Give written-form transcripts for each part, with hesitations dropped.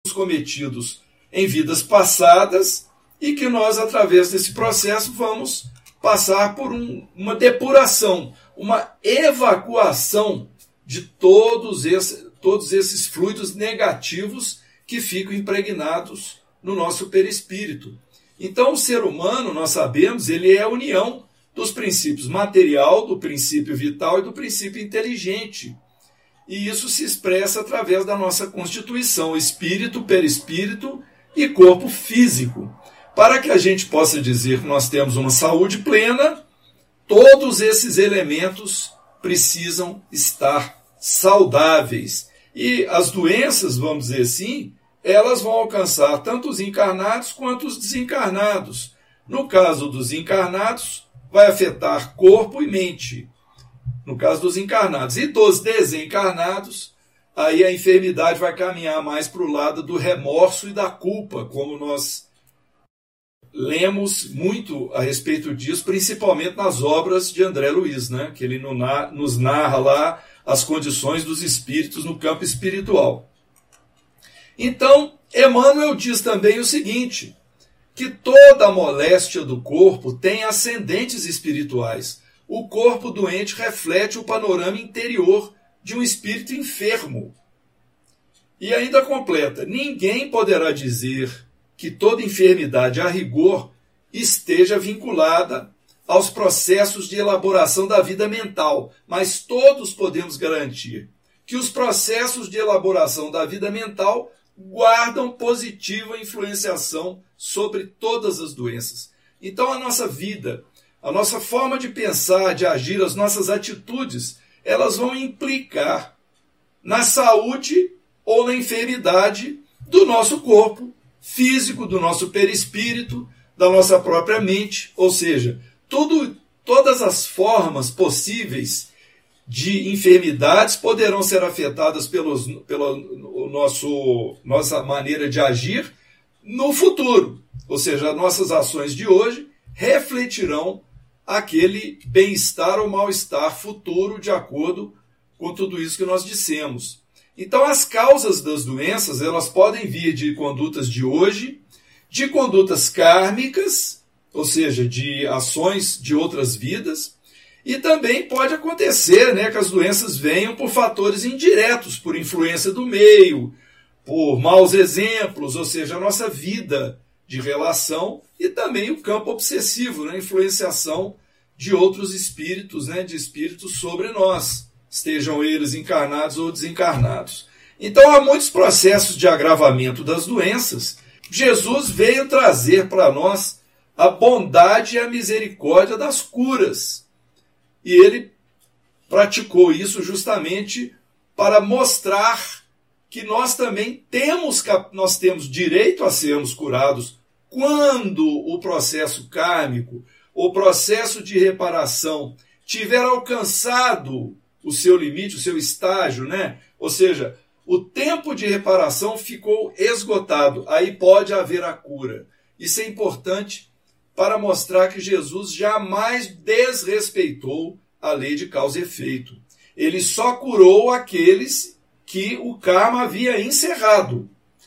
cometidos em vidas passadas e que nós, através desse processo, vamos passar por uma depuração, uma evacuação de todos esses fluidos negativos que ficam impregnados no nosso perispírito. Então, o ser humano, nós sabemos, ele é a união dos princípios material, do princípio vital e do princípio inteligente. E isso se expressa através da nossa constituição, espírito, perispírito e corpo físico. Para que a gente possa dizer que nós temos uma saúde plena, todos esses elementos precisam estar saudáveis. E as doenças, vamos dizer assim, elas vão alcançar tanto os encarnados quanto os desencarnados. No caso dos encarnados, vai afetar corpo e mente. No caso dos encarnados. E dos desencarnados, aí a enfermidade vai caminhar mais para o lado do remorso e da culpa, como nós lemos muito a respeito disso, principalmente nas obras de André Luiz, né? Que ele nos narra lá as condições dos espíritos no campo espiritual. Então, Emmanuel diz também o seguinte, que toda a moléstia do corpo tem ascendentes espirituais. O corpo doente reflete o panorama interior de um espírito enfermo. E ainda completa, ninguém poderá dizer que toda enfermidade, a rigor, esteja vinculada aos processos de elaboração da vida mental, mas todos podemos garantir que os processos de elaboração da vida mental guardam positiva influenciação sobre todas as doenças. Então a nossa vida, a nossa forma de pensar, de agir, as nossas atitudes, elas vão implicar na saúde ou na enfermidade do nosso corpo físico, do nosso perispírito, da nossa própria mente, ou seja, todas as formas possíveis de enfermidades poderão ser afetadas pela nossa maneira de agir no futuro. Ou seja, as nossas ações de hoje refletirão aquele bem-estar ou mal-estar futuro de acordo com tudo isso que nós dissemos. Então, as causas das doenças, elas podem vir de condutas de hoje, de condutas kármicas, ou seja, de ações de outras vidas, e também pode acontecer, né, que as doenças venham por fatores indiretos, por influência do meio, por maus exemplos, ou seja, a nossa vida de relação e também o campo obsessivo, né, influenciação de outros espíritos, né, de espíritos sobre nós, estejam eles encarnados ou desencarnados. Então há muitos processos de agravamento das doenças. Jesus veio trazer para nós a bondade e a misericórdia das curas. E ele praticou isso justamente para mostrar que nós também temos direito a sermos curados quando o processo kármico, o processo de reparação tiver alcançado o seu limite, o seu estágio, né? Ou seja, o tempo de reparação ficou esgotado. Aí pode haver a cura. Isso é importante para mostrar que Jesus jamais desrespeitou a lei de causa e efeito. Ele só curou aqueles que o karma havia encerrado.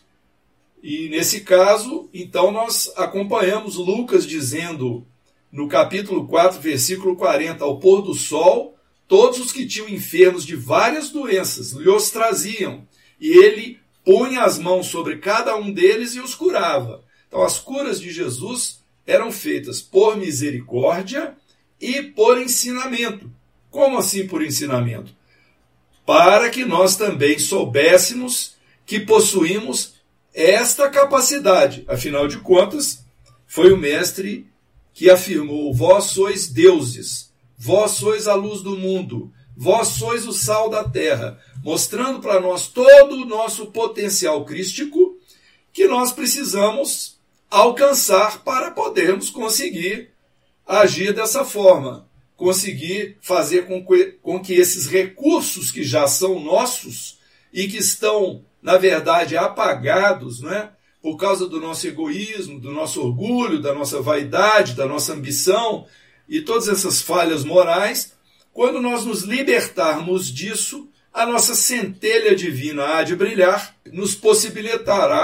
E nesse caso, então nós acompanhamos Lucas dizendo no capítulo 4, versículo 40, ao pôr do sol, todos os que tinham enfermos de várias doenças lhes traziam, e ele punha as mãos sobre cada um deles e os curava. Então as curas de Jesus eram feitas por misericórdia e por ensinamento. Como assim por ensinamento? Para que nós também soubéssemos que possuímos esta capacidade. Afinal de contas, foi o mestre que afirmou: vós sois deuses, vós sois a luz do mundo, vós sois o sal da terra, mostrando para nós todo o nosso potencial crístico que nós precisamos alcançar para podermos conseguir agir dessa forma, conseguir fazer com que esses recursos que já são nossos e que estão, na verdade, apagados, né, por causa do nosso egoísmo, do nosso orgulho, da nossa vaidade, da nossa ambição e todas essas falhas morais, quando nós nos libertarmos disso, a nossa centelha divina há de brilhar, nos possibilitará